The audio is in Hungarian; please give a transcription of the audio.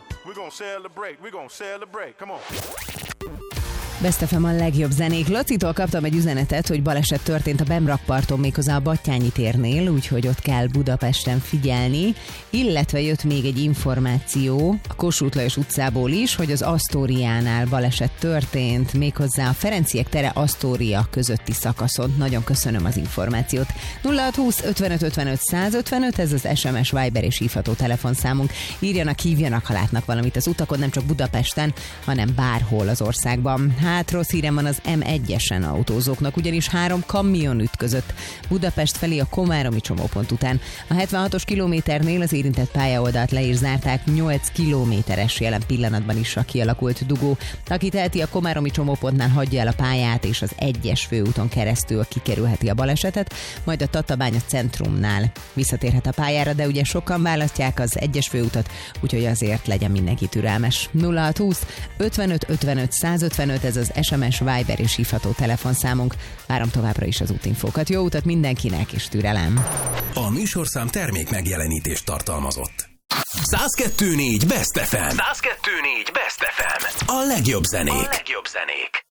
We're gonna celebrate. We're gonna celebrate. Come on. Best FM a legjobb zenék. Lacitól kaptam egy üzenetet, hogy baleset történt a Bemrakparton, méghozzá a Battyányi térnél, úgyhogy ott kell Budapesten figyelni, illetve jött még egy információ a Kossuth Lajos utcából is, hogy az Asztóriánál baleset történt, méghozzá a Ferenciek tere Asztória közötti szakaszon. Nagyon köszönöm az információt. 0620 55 55 155, ez az SMS, Viber és hívható telefonszámunk. Írjanak, hívjanak, ha látnak valamit az utakon, nem csak Budapesten, hanem bárhol az országban. Hát rossz hírem van az M1-esen autózóknak, ugyanis 3 kamion ütközött Budapest felé a komáromi csomópont után. A 76-os kilométernél az érintett pályaoldalt le is zárták, 8 kilométeres jelen pillanatban is a kialakult dugó. Aki teheti, a komáromi csomópontnál hagyja el a pályát, és az 1-es főúton keresztül kikerülheti a balesetet, majd a Tatabánya centrumnál visszatérhet a pályára, de ugye sokan választják az 1-es főutat, úgyhogy azért legyen mindenki türelmes. 0620 55 55 155, ez az SMS, Viber és hívható telefonszámunk. Várom továbbra is az útinfókat. Jó utat mindenkinek, és türelem! A műsorszám termék megjelenítést tartalmazott. 102.4 Best FM. 102.4 Best FM. A legjobb zenék.